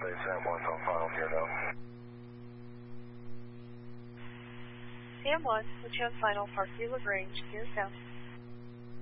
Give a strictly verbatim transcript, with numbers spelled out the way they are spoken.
say Sam one's on final here now. Sam one, put you on final, Parkview LaGrange, here south.